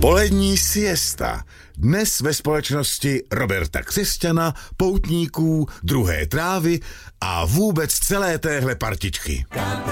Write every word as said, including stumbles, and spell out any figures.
Polední siesta. Dnes ve společnosti Roberta Křesťana, poutníků, druhé trávy a vůbec celé téhle partičky.